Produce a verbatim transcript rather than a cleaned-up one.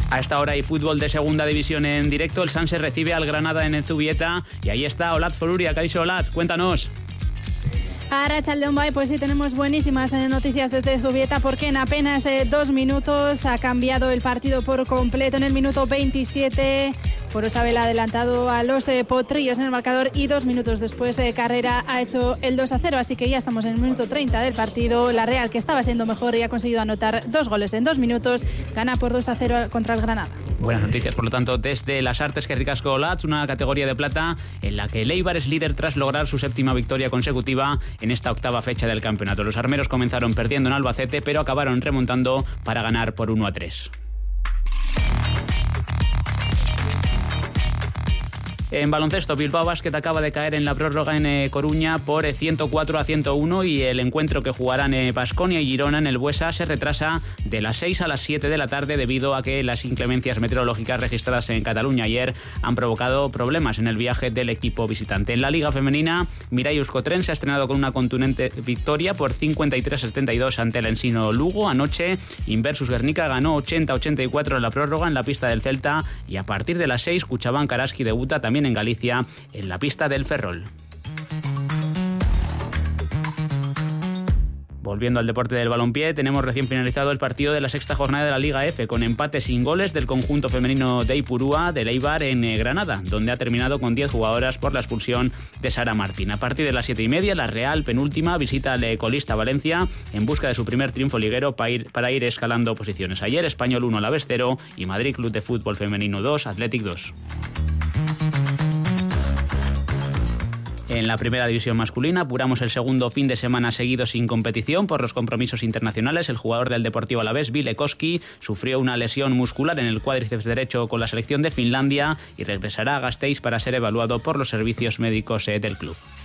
A esta hora hay fútbol de segunda división en directo. El Sanse recibe al Granada en Zubieta y ahí está Olatz Foruria. Kaixo Olatz, cuéntanos. Arratsaldeon, bai, pues sí, tenemos buenísimas noticias desde Zubieta porque en apenas eh, dos minutos ha cambiado el partido por completo. En el minuto veintisiete, Forosabel ha adelantado a los eh, potrillos en el marcador y dos minutos después eh, Carrera ha hecho el dos a cero, así que ya estamos en el minuto treinta del partido. La Real, que estaba siendo mejor y ha conseguido anotar dos goles en dos minutos, gana por dos a cero contra el Granada. Buenas noticias, por lo tanto, desde las Artes, que ricasco Olatz, una categoría de plata en la que el Eibar es líder tras lograr su séptima victoria consecutiva en esta octava fecha del campeonato. Los armeros comenzaron perdiendo en Albacete, pero acabaron remontando para ganar por uno a tres. En baloncesto, Bilbao Basket acaba de caer en la prórroga en eh, Coruña por eh, ciento cuatro a ciento uno y el encuentro que jugarán eh, Baskonia y Girona en el Buesa se retrasa de las seis a las siete de la tarde debido a que las inclemencias meteorológicas registradas en Cataluña ayer han provocado problemas en el viaje del equipo visitante. En la Liga Femenina, Mirai Euskotren se ha estrenado con una contundente victoria por cincuenta y tres a setenta y dos ante el Ensino Lugo. Anoche, Inversus Guernica ganó ochenta a ochenta y cuatro en la prórroga en la pista del Celta y a partir de las seis, Cuchabán Karaski debuta también en Galicia en la pista del Ferrol. Volviendo al deporte del balompié, tenemos recién finalizado el partido de la sexta jornada de la Liga F, con empate sin goles del conjunto femenino de Ipurúa, del Eibar en Granada, donde ha terminado con diez jugadoras por la expulsión de Sara Martín. A partir de las siete y media, la Real, penúltima, visita al colista Valencia en busca de su primer triunfo liguero para ir, para ir escalando posiciones. Ayer, Español uno, Alavés cero y Madrid Club de Fútbol Femenino dos, Athletic dos. En la primera división masculina apuramos el segundo fin de semana seguido sin competición por los compromisos internacionales. El jugador del Deportivo Alavés, Ville Koski, sufrió una lesión muscular en el cuádriceps derecho con la selección de Finlandia y regresará a Gasteiz para ser evaluado por los servicios médicos del club.